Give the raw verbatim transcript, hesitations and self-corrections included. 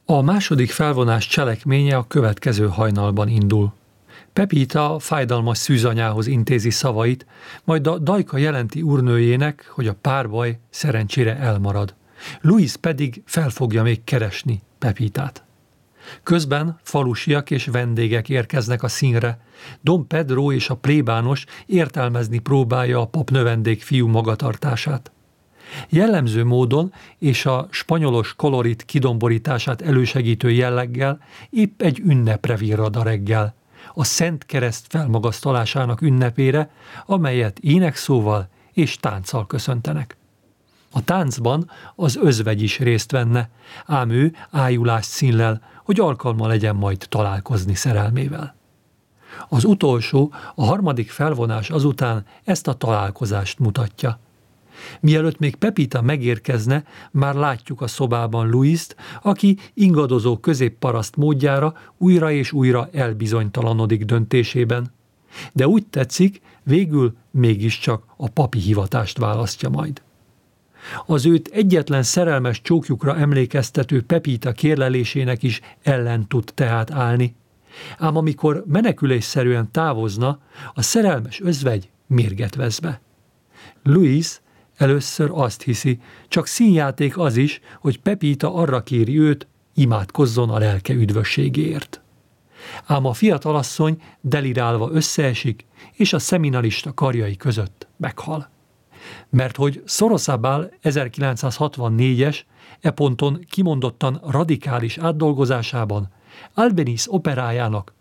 A második felvonás cselekménye a következő hajnalban indul. Pepita fájdalmas szűzanyához intézi szavait, majd a Dajka jelenti úrnőjének, hogy a párbaj szerencsére elmarad. Louis pedig fel fogja még keresni Pepitát. Közben falusiak és vendégek érkeznek a színre. Don Pedro és a plébános értelmezni próbálja a pap növendék fiú magatartását. Jellemző módon és a spanyolos kolorit kidomborítását elősegítő jelleggel épp egy ünnepre virrad a reggel, a Szent Kereszt felmagasztalásának ünnepére, amelyet énekszóval és tánccal köszöntenek. A táncban az özvegy is részt venne, ám ő ájulást színlel, hogy alkalma legyen majd találkozni szerelmével. Az utolsó, a harmadik felvonás azután ezt a találkozást mutatja. Mielőtt még Pepita megérkezne, már látjuk a szobában Louist, aki ingadozó középparaszt módjára újra és újra elbizonytalanodik döntésében. De úgy tetszik, végül mégiscsak a papi hivatást választja majd. Az őt egyetlen szerelmes csókjukra emlékeztető Pepita kérlelésének is ellen tud tehát állni. Ám amikor menekülésszerűen távozna, a szerelmes özvegy mérget vesz be. Louis először azt hiszi, csak színjáték az is, hogy Pepita arra kéri őt, imádkozzon a lelke üdvösségéért. Ám a fiatalasszony delirálva összeesik, és a szeminalista karjai között meghal. Mert hogy Sorosabal ezerkilencszázhatvannégyes, e ponton kimondottan radikális átdolgozásában Albéniz operájának